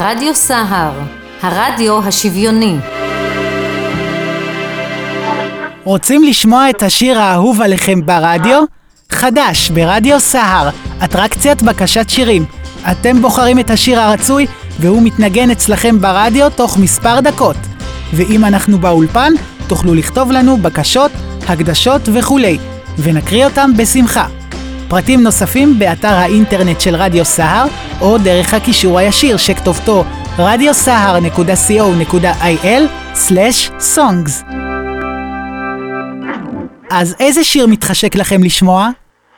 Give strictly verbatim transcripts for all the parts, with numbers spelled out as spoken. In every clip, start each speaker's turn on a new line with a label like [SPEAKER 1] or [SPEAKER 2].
[SPEAKER 1] רדיו סהר, הרדיו השוויוני.
[SPEAKER 2] רוצים לשמוע את השיר האהוב עליכם ברדיו? חדש ברדיו סהר, אטרקציית בקשת שירים. אתם בוחרים את השיר הרצוי והוא מתנגן אצלכם ברדיו תוך מספר דקות. ואם אנחנו באולפן, תוכלו לכתוב לנו בקשות, הקדשות וכולי, ונקריא אותם בשמחה. פרטים נוספים באתר האינטרנט של רדיו סהר, או דרך הקישור הישיר שכתובתו רדיו סהר נקודה סי או נקודה איי אל סלש סונגס. אז איזה שיר מתחשק לכם לשמוע?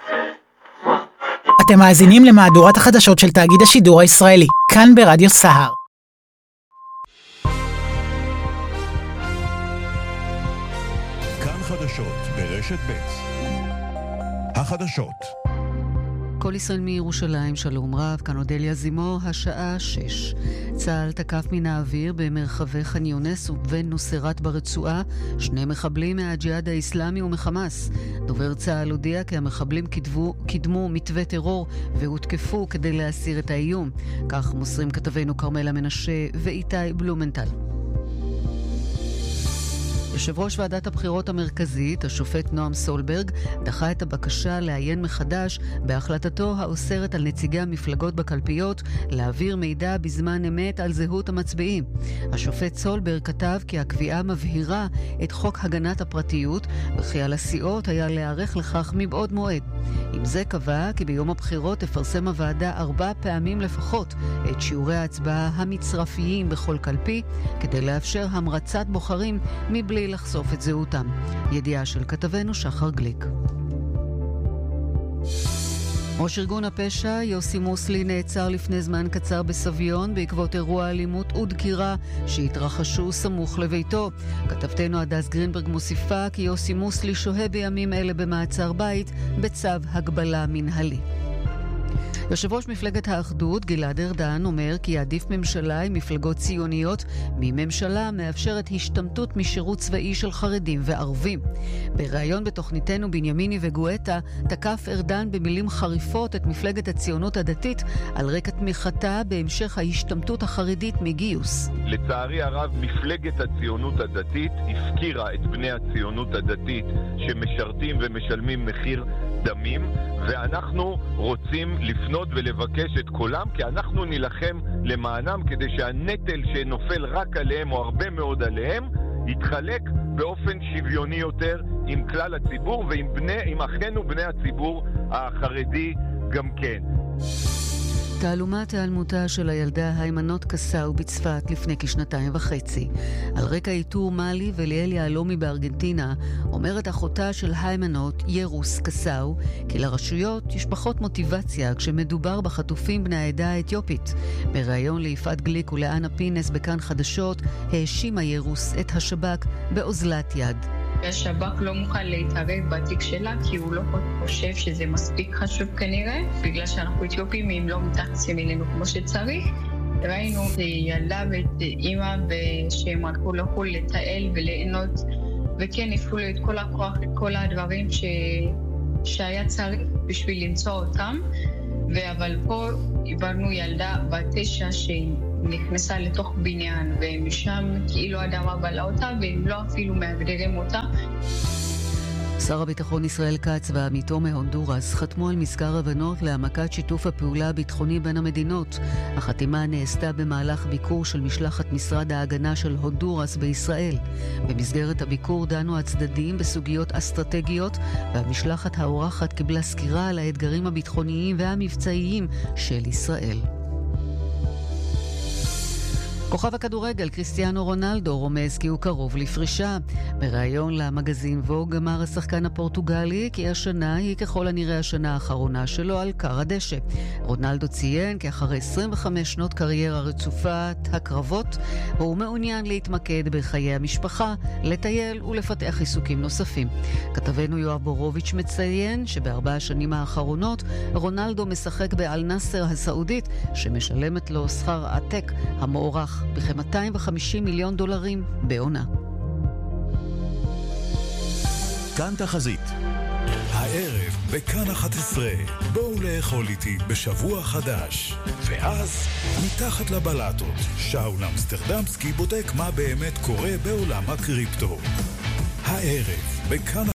[SPEAKER 2] אתם מאזינים למהדורת החדשות של תאגיד השידור הישראלי, כאן ברדיו סהר.
[SPEAKER 3] כאן חדשות ברשת ב'. החדשות.
[SPEAKER 4] כל ישראל מירושלים, שלום רב, כאן אודליה זימו, השעה שש. צה"ל תקף מן האוויר במרחבי ח'אן יונס ובין נוסרת ברצועה שני מחבלים מהג'יהאד האסלאמי ומחמאס. דובר צה"ל הודיע כי המחבלים קידמו, קידמו מתווה טרור והותקפו כדי להסיר את האיום. כך מוסרים כתבינו קרמלה מנשה ואיתי בלומנטל. יושב ראש ועדת הבחירות המרכזית, השופט נועם סולברג, דחה את הבקשה לעיין מחדש בהחלטתו האוסרת על נציגי המפלגות בקלפיות להעביר מידע בזמן אמת על זהות המצביעים. השופט סולברג כתב כי הקביעה מבהירה את חוק הגנת הפרטיות וכי על הסיעות היה להיערך לכך מבעוד מועד. עם זה קבע כי ביום הבחירות תפרסם הוועדה ארבע פעמים לפחות את שיעורי ההצבעה המצרפיים בכל קלפי כדי לאפשר המרצת בוחרים מבלי לחשוף את זהותם. ידיעה של כתבנו שחר גליק. ראש ארגון הפשע יוסי מוסלי נעצר לפני זמן קצר בסביון בעקבות אירוע אלימות ודקירה שהתרחשו סמוך לביתו. כתבתנו הדס גרינברג מוסיפה כי יוסי מוסלי שוהה בימים אלה במעצר בית בצו הגבלה מנהלי. יושב ראש מפלגת האחדות גלעד ארדן אומר כי יעדיף ממשלה עם מפלגות ציוניות מממשלה מאפשרת השתמטות משירות צבאי של חרדים וערבים. בריאיון בתוכניתנו בנימיני וגואטה תקף ארדן במילים חריפות את מפלגת הציונות הדתית על רקע תמיכתה בהמשך ההשתמטות החרדית מגיוס.
[SPEAKER 5] לצערי הרב מפלגת הציונות הדתית הפקירה את בני הציונות הדתית שמשרתים ומשלמים מחיר דמים, ואנחנו רוצים לפנות ולבקש את קולם, כי אנחנו נילחם למענם כדי שהנטל שנופל רק עליהם או הרבה מאוד עליהם יתחלק באופן שוויוני יותר עם כלל הציבור ועם בני, עם אחינו בני הציבור החרדי גם כן.
[SPEAKER 4] תעלומת העלמותה של הילדה היימנוט קסאו בצפת לפני כשנתיים וחצי. על רקע איתור מאלי וליאל יעלומי בארגנטינה, אומרת אחותה של היימנוט, ירוס קסאו, כי לרשויות יש פחות מוטיבציה כשמדובר בחטופים בני העדה האתיופית. בריאיון ליפעת גליק ולאנה פינס בכאן חדשות, האשימה ירוס את השב"כ באוזלת יד.
[SPEAKER 6] השב"כ לא מוכן להתערב בתיק שלה כי הוא לא חושב שזה מספיק חשוב כנראה, בגלל שאנחנו אתיופים אם לא מתייחסים אלינו כמו שצריך. ראינו ילדה ואת אימא שהם הלכו לחול לטייל וליהנות, וכן הפעילו את כל הכוח, את כל הדברים ש... שהיה צריך בשביל למצוא אותם. אבל פה עברנו ילדה בתשע שנכנסה לתוך בניין, ומשם כאילו אדמה בלה אותה, והם לא אפילו מהגדרים אותה.
[SPEAKER 4] שר הביטחון ישראל כץ ועמיתו מהונדורס חתמו על מזכר הבנות להעמקת שיתוף הפעולה הביטחוני בין המדינות. החתימה נעשתה במהלך ביקור של משלחת משרד ההגנה של הונדורס בישראל. במסגרת הביקור דנו הצדדים בסוגיות אסטרטגיות, והמשלחת האורחת קיבלה סקירה על האתגרים הביטחוניים והמבצעיים של ישראל. כוכב הכדורגל קריסטיאנו רונלדו רומז כי הוא קרוב לפרישה. בריאיון למגזין ווג אמר השחקן הפורטוגלי כי השנה היא ככל הנראה השנה האחרונה שלו על קר הדשא. רונלדו ציין כי אחרי עשרים וחמש שנות קריירה רצופת הקרבות הוא מעוניין להתמקד בחיי המשפחה, לטייל ולפתח עיסוקים נוספים. כתבנו יואב בורוביץ' מציין שבארבע השנים האחרונות רונלדו משחק באל נאסר הסעודית שמשלמת לו שכר עתק המוערך בכ-מאתיים וחמישים מיליון דולרים בעונה.
[SPEAKER 3] כאן תחזית. הערב בכאן אחת עשרה, בואו לאכול איתי בשבוע חדש. ואז, מתחת לבלטות, שאול אמסטרדמסקי בודק מה באמת קורה בעולם הקריפטו. הערב בכאן